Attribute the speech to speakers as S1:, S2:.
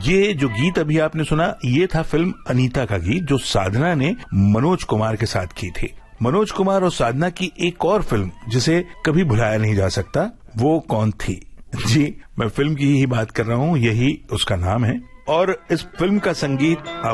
S1: ये जो गीत अभी आपने सुना, ये था फिल्म अनीता का गीत, जो साधना ने मनोज कुमार के साथ की थी। मनोज कुमार और साधना की एक और फिल्म जिसे कभी भुलाया नहीं जा सकता, वो कौन थी? जी, मैं फिल्म की ही बात कर रहा हूँ, यही उसका नाम है। और इस फिल्म का संगीत